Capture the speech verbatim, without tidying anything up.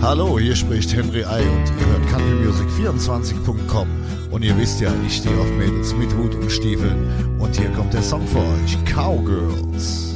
Hallo, hier spricht Henry Ei und ihr hört country music vierundzwanzig punkt com. Und ihr wisst ja, ich stehe auf Mädels mit Hut und Stiefeln. Und hier kommt der Song für euch, Cowgirls.